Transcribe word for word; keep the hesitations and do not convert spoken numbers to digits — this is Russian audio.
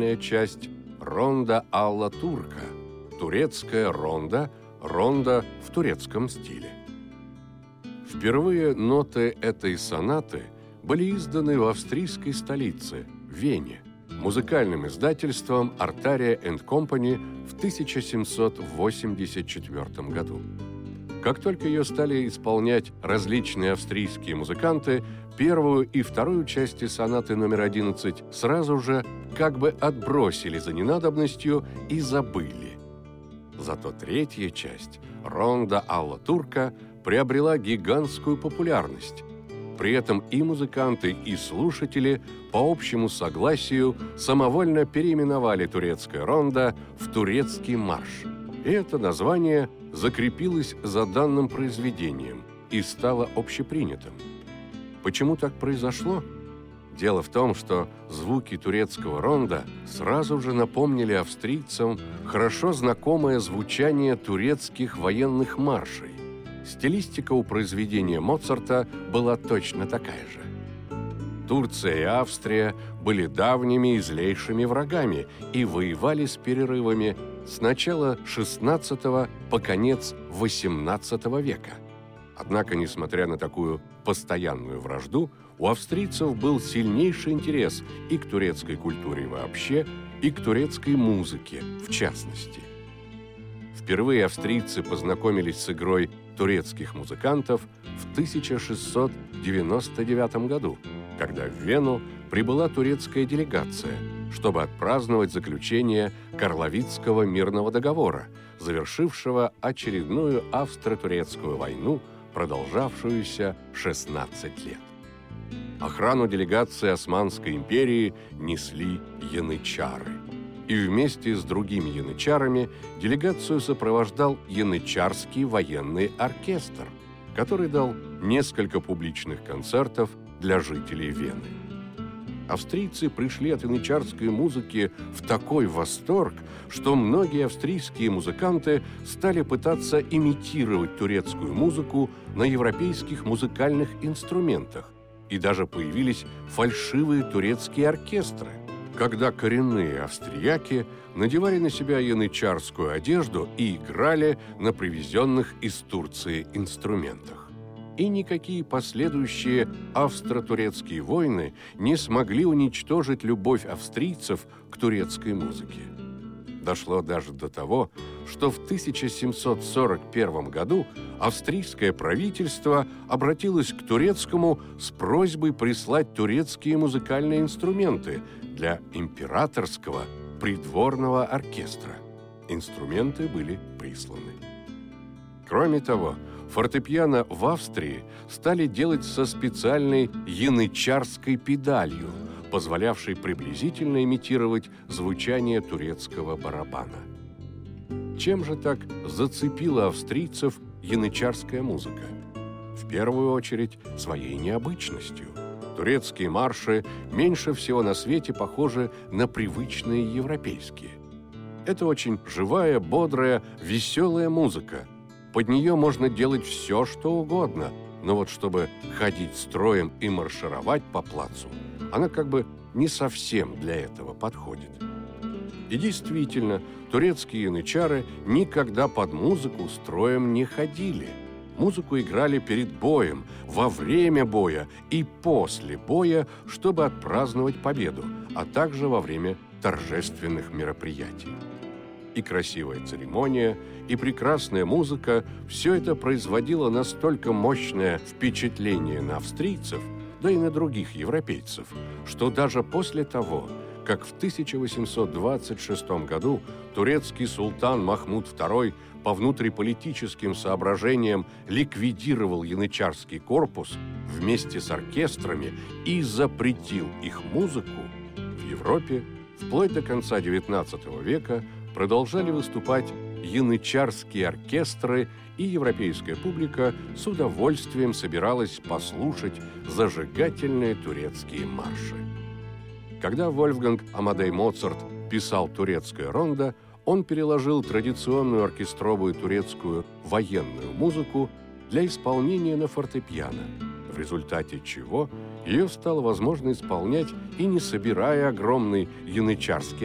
музыкальная часть «Ронда алла турка», турецкая ронда, ронда в турецком стиле. Впервые ноты этой сонаты были изданы в австрийской столице, Вене, музыкальным издательством Artaria энд Компани в тысяча семьсот восемьдесят четвёртом году. Как только ее стали исполнять различные австрийские музыканты, первую и вторую части сонаты номер одиннадцать сразу же как бы отбросили за ненадобностью и забыли. Зато третья часть, «Ронда алла турка», приобрела гигантскую популярность. При этом и музыканты, и слушатели по общему согласию самовольно переименовали турецкое ронда в турецкий марш. И это название закрепилось за данным произведением и стало общепринятым. Почему так произошло? Дело в том, что звуки турецкого ронда сразу же напомнили австрийцам хорошо знакомое звучание турецких военных маршей. Стилистика у произведения Моцарта была точно такая же. Турция и Австрия были давними и злейшими врагами и воевали с перерывами с начала шестнадцатого по конец восемнадцатого века. Однако, несмотря на такую постоянную вражду, у австрийцев был сильнейший интерес и к турецкой культуре вообще, и к турецкой музыке в частности. Впервые австрийцы познакомились с игрой турецких музыкантов в тысяча шестьсот девяносто девятом году, когда в Вену прибыла турецкая делегация, чтобы отпраздновать заключение Карловицкого мирного договора, завершившего очередную австро-турецкую войну, продолжавшуюся шестнадцать лет. Охрану делегации Османской империи несли янычары. И вместе с другими янычарами делегацию сопровождал янычарский военный оркестр, который дал несколько публичных концертов для жителей Вены. Австрийцы пришли от янычарской музыки в такой восторг, что многие австрийские музыканты стали пытаться имитировать турецкую музыку на европейских музыкальных инструментах, и даже появились фальшивые турецкие оркестры, когда коренные австрияки надевали на себя янычарскую одежду и играли на привезенных из Турции инструментах. И никакие последующие австро-турецкие войны не смогли уничтожить любовь австрийцев к турецкой музыке. Дошло даже до того, что в тысяча семьсот сорок первом году австрийское правительство обратилось к турецкому с просьбой прислать турецкие музыкальные инструменты для императорского придворного оркестра. Инструменты были присланы. Кроме того, фортепиано в Австрии стали делать со специальной янычарской педалью, позволявшей приблизительно имитировать звучание турецкого барабана. Чем же так зацепила австрийцев янычарская музыка? В первую очередь своей необычностью. Турецкие марши меньше всего на свете похожи на привычные европейские. Это очень живая, бодрая, веселая музыка. Под нее можно делать все, что угодно, но вот чтобы ходить строем и маршировать по плацу, она как бы не совсем для этого подходит. И действительно, турецкие янычары никогда под музыку строем не ходили. Музыку играли перед боем, во время боя и после боя, чтобы отпраздновать победу, а также во время торжественных мероприятий. И красивая церемония, и прекрасная музыка – все это производило настолько мощное впечатление на австрийцев, да и на других европейцев, что даже после того, как в тысяча восемьсот двадцать шестом году турецкий султан Махмуд второй по внутриполитическим соображениям ликвидировал янычарский корпус вместе с оркестрами и запретил их музыку, в Европе вплоть до конца девятнадцатого века продолжали выступать янычарские оркестры, и европейская публика с удовольствием собиралась послушать зажигательные турецкие марши. Когда Вольфганг Амадей Моцарт писал турецкое рондо, он переложил традиционную оркестровую турецкую военную музыку для исполнения на фортепиано, в результате чего ее стало возможно исполнять и не собирая огромный янычарский